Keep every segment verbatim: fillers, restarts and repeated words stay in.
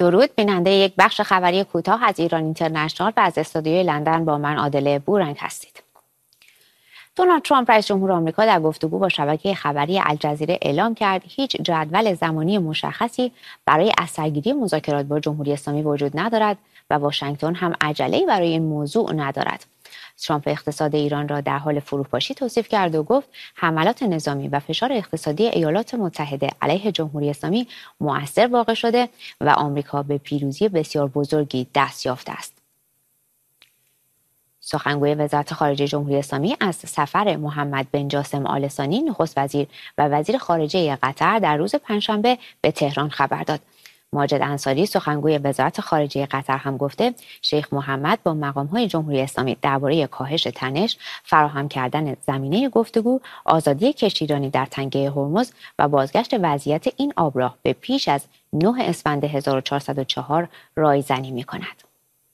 درود، بیننده یک بخش خبری کوتاه از ایران اینترنشنال و از استودیوی لندن با من عادله بورنگ هستید. دونالد ترامپ رئیس جمهور آمریکا در گفتگو با شبکه خبری الجزیره اعلام کرد هیچ جدول زمانی مشخصی برای از سرگیری مذاکرات با جمهوری اسلامی وجود ندارد و واشنگتن هم عجله‌ای برای این موضوع ندارد. ترامپ اقتصاد ایران را در حال فروپاشی توصیف کرد و گفت حملات نظامی و فشار اقتصادی ایالات متحده علیه جمهوری اسلامی مؤثر واقع شده و آمریکا به پیروزی بسیار بزرگی دست یافته است. سخنگوی وزارت خارجه جمهوری اسلامی از سفر محمد بن جاسم آل ثانی نخست وزیر و وزیر خارجه قطر در روز پنجشنبه به تهران خبر داد. ماجد انصاری سخنگوی وزارت خارجه قطر هم گفته شیخ محمد با مقام‌های جمهوری اسلامی درباره کاهش تنش، فراهم کردن زمینه گفتگو، آزادی کشتیرانی در تنگه هرمز و بازگشت وضعیت این آبراه به پیش از نه اسفند هزار و چهارصد و چهار رایزنی می‌کند.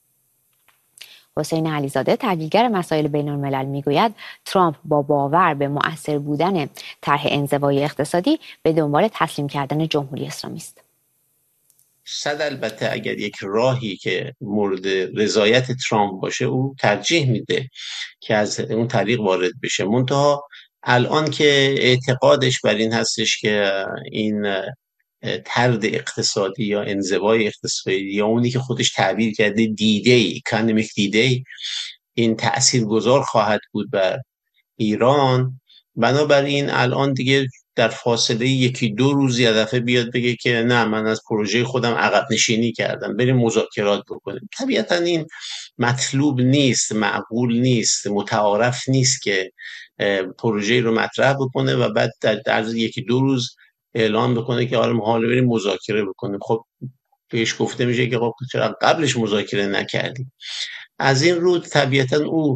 حسین علیزاده تحلیلگر مسائل بین الملل میگوید ترامپ با باور به مؤثر بودن طرح انزوای اقتصادی به دنبال تسلیم کردن جمهوری اسلامی است. صد البته اگر یک راهی که مورد رضایت ترامپ باشه او ترجیح میده که از اون طریق وارد بشه، منتها الان که اعتقادش بر این هستش که این طرد اقتصادی یا انزوای اقتصادی یا اونی که خودش تعبیر کرده دیدی اکانومیک دیدی این تاثیرگذار خواهد بود بر ایران، بنابراین الان دیگه در فاصله یکی دو روز یه دفعه بیاد بگه که نه من از پروژه خودم عقب نشینی کردم، بریم مذاکرات بکنیم. طبیعتا این مطلوب نیست، معقول نیست، متعارف نیست که پروژه رو مطرح بکنه و بعد در عرض یکی دو روز اعلام بکنه که آره ما حالا بریم مذاکره بکنیم. خب بهش گفته میشه که خب چرا قبلش مذاکره نکردیم؟ از این رو طبیعتا او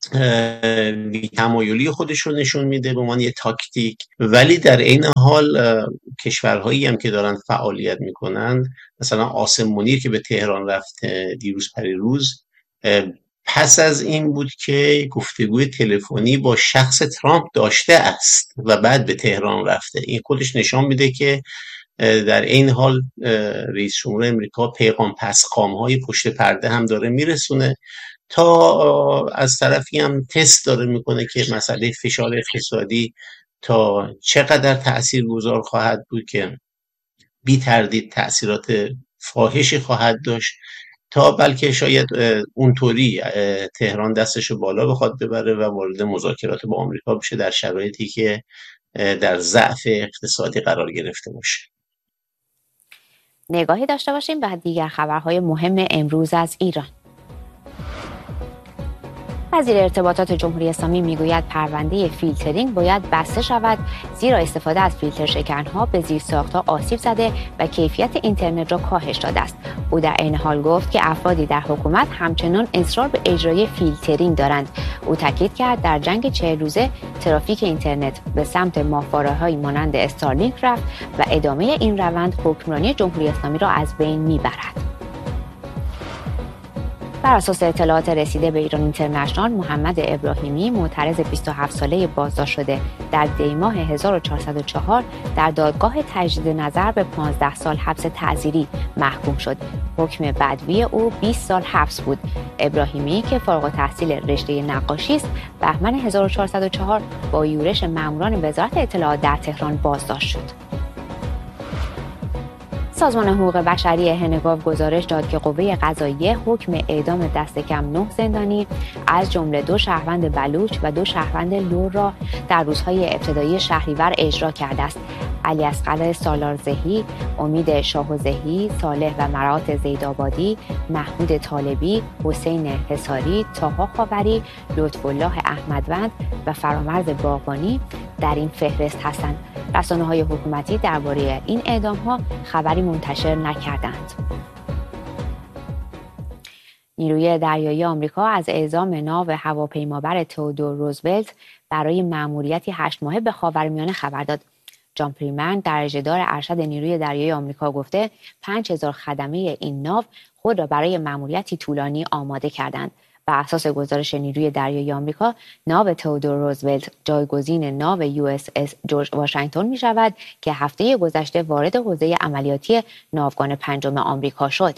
تمایلی خودش رو نشون میده به عنوان یه تاکتیک، ولی در این حال کشورهایی هم که دارن فعالیت میکنن، مثلا عاصم منیر که به تهران رفت دیروز پریروز، پس از این بود که گفتگوی تلفنی با شخص ترامپ داشته است و بعد به تهران رفته. این خودش نشان میده که در این حال رئیس جمهور امریکا پیغام پسخام‌های پشت پرده هم داره میرسونه، تا از طرفی هم تست داره میکنه که مسئله فشار اقتصادی تا چقدر تأثیر گذار خواهد بود که بی تردید تأثیرات فاحشی خواهد داشت، تا بلکه شاید اونطوری تهران دستشو بالا بخواد ببره و وارد مذاکرات با آمریکا بشه در شرایطی که در ضعف اقتصادی قرار گرفته باشه. نگاهی داشته باشیم به دیگر خبرهای مهم امروز از ایران. وزیر ارتباطات جمهوری اسلامی میگوید پرونده فیلترینگ باید بسته شود، زیرا استفاده از فیلتر شکنها به زیرساخت‌ها آسیب زده و کیفیت اینترنت را کاهش داده است. او در عین حال گفت که افرادی در حکومت همچنان اصرار به اجرای فیلترینگ دارند. او تاکید کرد در جنگ چهل روزه ترافیک اینترنت به سمت ماهواره‌هایی مانند استارلینک رفت و ادامه این روند حکمرانی جمهوری اسلامی را از بین میبرد. بر اساس اطلاعات رسیده به ایران اینترنشنال، محمد ابراهیمی معترض بیست و هفت ساله بازداشت شده در دی‌ماه هزار و چهارصد و چهار در دادگاه تجدید نظر به پانزده سال حبس تعزیری محکوم شد. حکم بدوی او بیست سال حبس بود. ابراهیمی که فارغ التحصیل رشته نقاشی است، بهمن هزار و چهارصد و چهار با یورش ماموران وزارت اطلاعات در تهران بازداشت شد. سازمان حقوق بشری هنگاو گزارش داد که قوه قضاییه حکم اعدام دست کم نه زندانی از جمله دو شهروند بلوچ و دو شهروند لور را در روزهای ابتدایی شهریور اجرا کرده است. علی اصغر سالارزهی، امید شاهوزهی، صالح و مرات زیدآبادی، محمود طالبی، حسین حصاری، طاها خاوری، لطف‌الله احمدوند و فرامرز باغبانی در این فهرست هستند. رسانه‌های حکومتی درباره این اعدام‌ها خبری منتشر نکردند. نیروی دریایی آمریکا از اعزام ناو هواپیمابر تئودور روزولت برای مأموریتی هشت ماهه به خاورمیانه خبر داد. جان پریمن درجه‌دار ارشد نیروی دریایی آمریکا گفته پنج هزار خدمه این ناو خود را برای مأموریتی طولانی آماده کردند. بر اساس گزارش نیروی دریایی آمریکا، ناو تئودور روزولت جایگزین ناو یو اس اس جورج واشنگتن می شود که هفته گذشته وارد حوزه عملیاتی ناوگان پنجم آمریکا شد.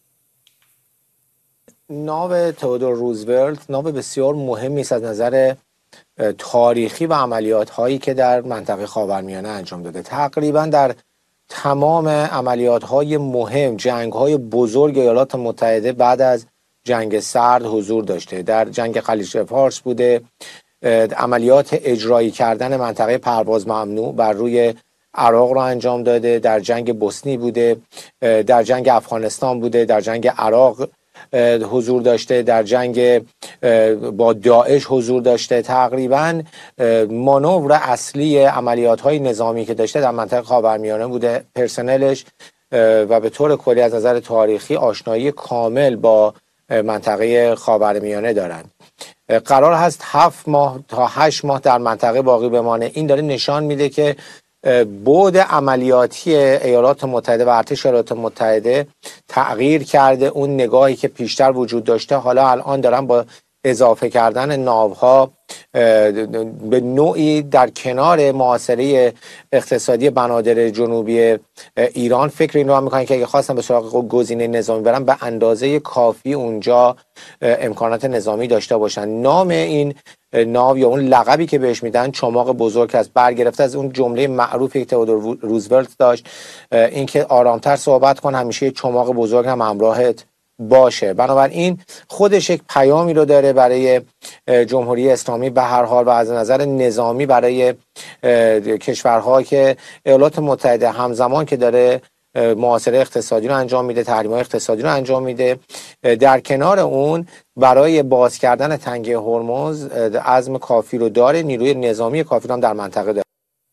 ناو تئودور روزولت ناو بسیار مهمی است از نظر تاریخی و عملیات هایی که در منطقه خاورمیانه انجام داده. تقریبا در تمام عملیات های مهم، جنگ های بزرگ ایالات متحده بعد از جنگ سرد حضور داشته. در جنگ خلیج فارس بوده، عملیات اجرایی کردن منطقه پرواز ممنوع بر روی عراق را انجام داده، در جنگ بوسنی بوده، در جنگ افغانستان بوده، در جنگ عراق حضور داشته، در جنگ با داعش حضور داشته. تقریبا مانور اصلی عملیات های نظامی که داشته در منطقه خاورمیانه بوده. پرسنلش و به طور کلی از نظر تاریخی آشنایی کامل با منطقه خاورمیانه دارند. قرار هست هفت ماه تا هشت ماه در منطقه باقی بمانه. این داره نشان میده که بعد عملیاتی ایالات متحده و ارتش ایالات متحده تغییر کرده. اون نگاهی که پیشتر وجود داشته حالا الان دارن با اضافه کردن ناوها به نوعی در کنار محاصره اقتصادی بنادر جنوبی ایران فکر این رو هم میکنن که اگه خواستن به سراغ گزینه نظامی برن به اندازه کافی اونجا امکانات نظامی داشته باشن. نام این ناو یا اون لقبی که بهش میدن چماق بزرگ است، برگرفته از اون جمله معروفی که تئودور روزولت داشت، اینکه آرامتر صحبت کن، همیشه چماق بزرگ هم همراهت باشه. بنابراین خودش یک پیامی رو داره برای جمهوری اسلامی به هر حال و از نظر نظامی برای کشورها که ایالات متحده همزمان که داره محاصره اقتصادی رو انجام میده، تحریم‌های اقتصادی رو انجام میده، در کنار اون برای باز کردن تنگه هرمز عزم کافی رو داره، نیروی نظامی کافی رو هم در منطقه داره.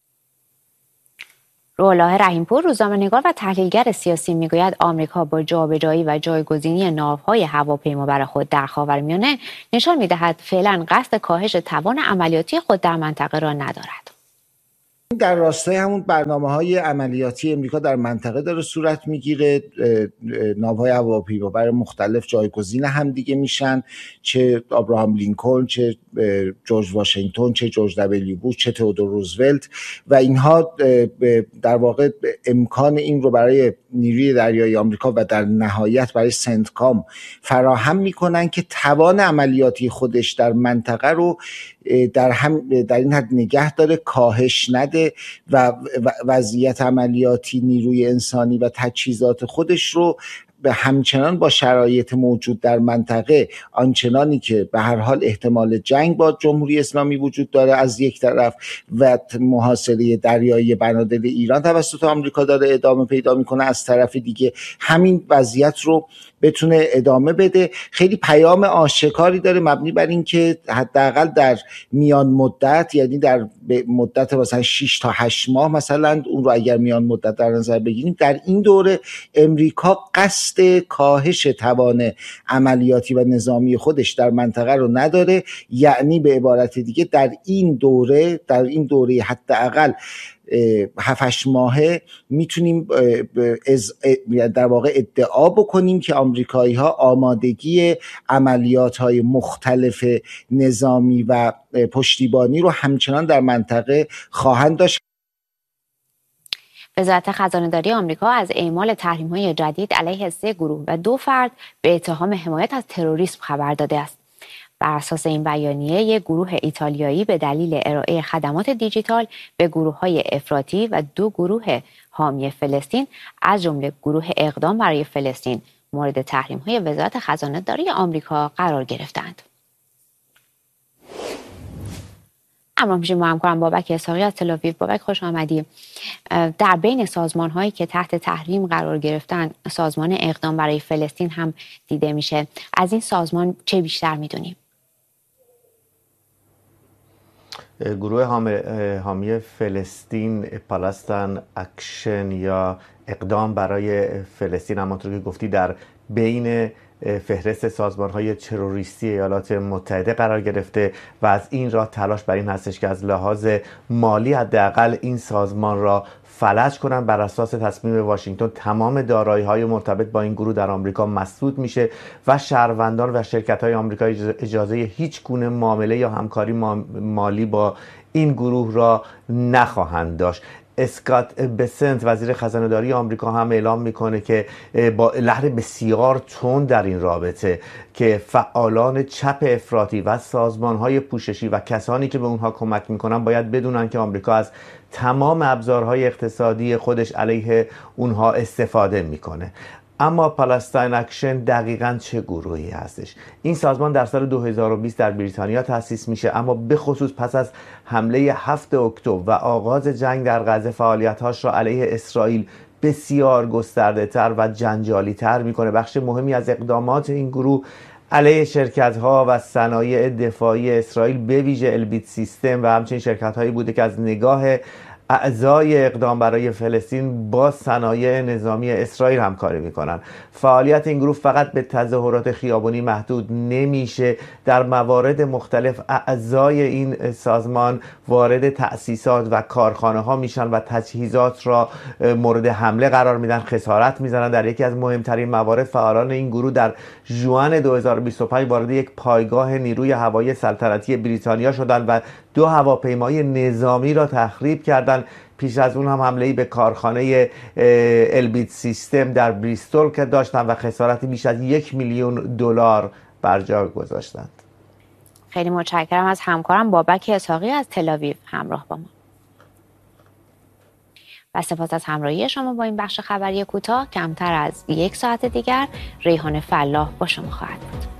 روح‌الله رحیم‌پور، روزنامه‌نگار و تحلیلگر سیاسی، میگوید آمریکا با جابجایی و جایگزینی ناوهای هواپیمابر خود در خاورمیانه نشان می‌دهد فعلا قصد کاهش توان عملیاتی خود در منطقه را ندارد. در راستای همون برنامه‌های عملیاتی امریکا در منطقه داره صورت میگیره. ناوهای هواپیمابر مختلف جایگزین هم دیگه میشن، چه ابراهام لینکلن، چه جورج واشنگتن، چه جورج دبلیو بوش، چه تئودور روزولت، و اینها در واقع امکان این رو برای نیروی دریایی آمریکا و در نهایت برای سنتکام فراهم میکنن که توان عملیاتی خودش در منطقه رو در هم در این حد نگه داره، کاهش نده و وضعیت عملیاتی نیروی انسانی و تجهیزات خودش رو به همچنان با شرایط موجود در منطقه، آنچنانی که به هر حال احتمال جنگ با جمهوری اسلامی وجود داره از یک طرف و محاصره دریایی بنادر ایران توسط آمریکا داره ادامه پیدا میکنه، از طرف دیگه همین وضعیت رو بتونه ادامه بده. خیلی پیام آشکاری داره مبنی بر این که حداقل در میان مدت، یعنی در مدت مثلا شش تا هشت ماه مثلا، اون رو اگر میان مدت در نظر بگیریم، در این دوره امریکا قصد کاهش توان عملیاتی و نظامی خودش در منطقه رو نداره. یعنی به عبارت دیگه در این دوره در این دوره حداقل هفت هشت ماهه میتونیم در واقع ادعا بکنیم که آمریکایی ها آمادگی عملیات های مختلف نظامی و پشتیبانی رو همچنان در منطقه خواهند داشت. وزارت خزانه‌داری آمریکا از اعمال تحریم‌های جدید علیه سه گروه و دو فرد به اتهام حمایت از تروریسم خبر داده است. بر اساس این بیانیه، یک گروه ایتالیایی به دلیل ارائه خدمات دیجیتال به گروه‌های افراطی و دو گروه حامی فلسطین از جمله گروه اقدام برای فلسطین مورد تحریم‌های وزارت خزانه‌داری آمریکا قرار گرفتند. همراه میشیم با همکارم بابک اسحاقی از تل‌آویو. بابک، خوش آمدی. در بین سازمان‌هایی که تحت تحریم قرار گرفتن، سازمان اقدام برای فلسطین هم دیده میشه. از این سازمان چه بیشتر میدونیم؟ گروه حامی فلسطین، پالستین اکشن یا اقدام برای فلسطین، همانطور که گفتی در بین فهرست سازمان‌های تروریستی ایالات متحده قرار گرفته و از این راه تلاش بر این هستش که از لحاظ مالی حداقل این سازمان را فلج کنن. بر اساس تصمیم واشنگتن تمام دارایی‌های مرتبط با این گروه در آمریکا مسدود میشه و شهروندان و شرکت‌های آمریکایی اجازه هیچ گونه معامله یا همکاری مالی با این گروه را نخواهند داشت. اسکات بسنت وزیر خزانه‌داری آمریکا هم اعلام میکنه که با لحن بسیار تند در این رابطه که فعالان چپ افراطی و سازمان‌های پوششی و کسانی که به اونها کمک میکنن باید بدونن که آمریکا از تمام ابزارهای اقتصادی خودش علیه اونها استفاده میکنه. اما پالستاین اکشن دقیقاً چه گروهی هستش؟ این سازمان در سال دو هزار و بیست در بریتانیا تأسیس میشه، اما به خصوص پس از حمله هفتم اکتبر و آغاز جنگ در غزه فعالیت‌هاش را علیه اسرائیل بسیار گسترده تر و جنجالی تر میکنه. بخش مهمی از اقدامات این گروه علیه شرکت‌ها و صنایع دفاعی اسرائیل به ویژه البیت سیستم و همچنین شرکت‌هایی بوده که از نگاه اعضای اقدام برای فلسطین با صنایع نظامی اسرائیل همکاری میکنن. فعالیت این گروه فقط به تظاهرات خیابانی محدود نمیشه. در موارد مختلف اعضای این سازمان وارد تأسیسات و کارخانه ها میشن و تجهیزات را مورد حمله قرار میدن، خسارت میزنن. در یکی از مهمترین موارد فعالان این گروه در ژوئن دو هزار و بیست و پنج وارد یک پایگاه نیروی هوایی سلطنتی بریتانیا شدند و دو هواپیمای نظامی را تخریب کردند. پیش از اون هم حمله‌ای به کارخانه البیت سیستم در بریستول که داشتن و خسارتی بیش از یک میلیون دلار بر جا گذاشتند. خیلی متشکرم از همکارم بابک اسحاقی از تل‌آویو همراه با ما. و سپاس از همراهی شما با این بخش خبری کوتاه. کمتر از یک ساعت دیگر ریحان فلاح با شما خواهد بود.